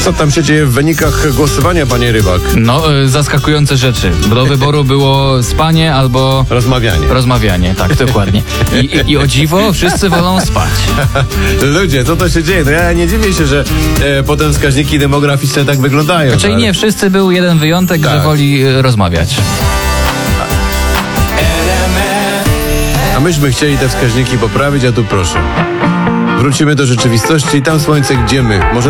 Co tam się dzieje w wynikach głosowania, panie Rybak? No, zaskakujące rzeczy. Do wyboru było spanie albo Rozmawianie. tak, dokładnie. I o dziwo, wszyscy wolą spać. Ludzie, co to się dzieje? No ja nie dziwię się, że potem wskaźniki demograficzne tak wyglądają. Czyli nie wszyscy, był jeden wyjątek, Tak. że woli rozmawiać. A myśmy chcieli te wskaźniki poprawić, a tu proszę. Wrócimy do rzeczywistości i tam słońce, gdzie my? Może